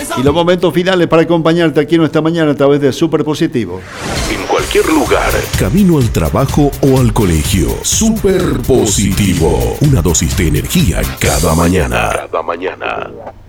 y los momentos finales para acompañarte aquí en esta mañana a través de Super Positivo. En cualquier lugar, camino al trabajo o al colegio. Super Positivo. Una dosis de energía cada mañana. Cada mañana.